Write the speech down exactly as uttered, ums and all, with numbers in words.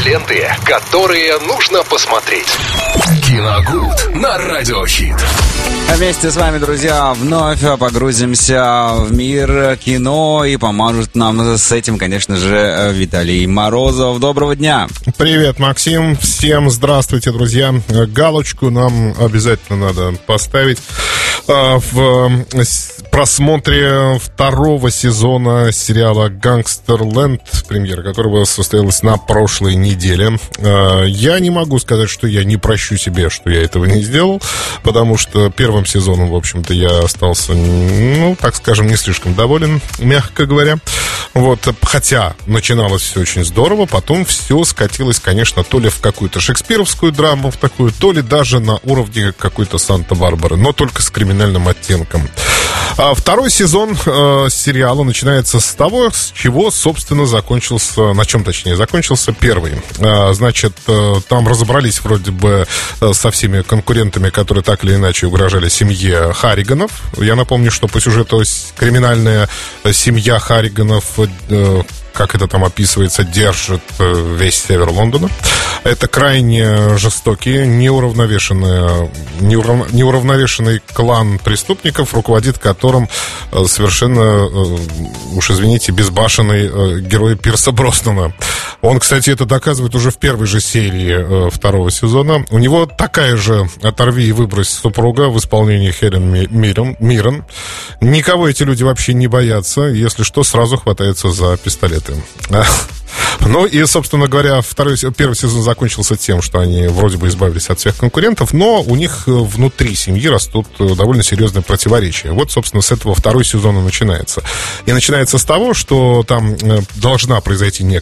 ленты, которые нужно посмотреть. Киногуд на Радиохит. Вместе с вами, друзья, вновь погрузимся в мир кино, и поможет нам с этим, конечно же, Виталий Морозов. Доброго дня. Привет, Максим. Всем здравствуйте, друзья. Галочку нам обязательно надо поставить в просмотре второго сезона сериала «Гангстерленд», премьера которого состоялась на прошлой неделе. Я не могу сказать, что я не прощу себе, что я этого не сделал, потому что первым сезоном, в общем-то, я остался, ну, так скажем, не слишком доволен, мягко говоря. Вот, хотя начиналось все очень здорово, потом все скатилось, конечно, то ли в какую-то шекспировскую драму, в такую, то ли даже на уровне какой-то Санта-Барбары, но только с криминальным оттенком. А второй сезон э, сериала начинается с того, с чего, собственно, закончился, на чем, точнее, закончился первый. А, значит, э, там разобрались вроде бы э, со всеми конкурентами, которые так или иначе угрожали семье Харриганов. Я напомню, что по сюжету криминальная семья Харриганов, э, как это там описывается, держит весь север Лондона. Это крайне жестокий, неуравновешенный, неурав... неуравновешенный клан преступников, руководит которым совершенно, уж извините, безбашенный герой Пирса Броснана. Он, кстати, это доказывает уже в первой же серии второго сезона. У него такая же «Оторви и выбрось» супруга в исполнении Хелен Миррен. Никого эти люди вообще не боятся. Если что, сразу хватаются за пистолеты. Ну и, собственно говоря, второй, первый сезон закончился тем, что они вроде бы избавились от всех конкурентов, но у них внутри семьи растут довольно серьезные противоречия. Вот, собственно, с этого второй сезон и начинается. И начинается с того, что там должна произойти некая